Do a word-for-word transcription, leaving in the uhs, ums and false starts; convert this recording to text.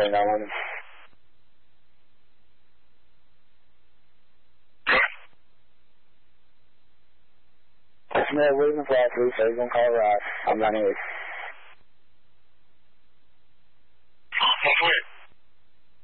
three nine one. Smith, Williams last week, so he's going to call Ross. I'm running with. Oh, that's weird.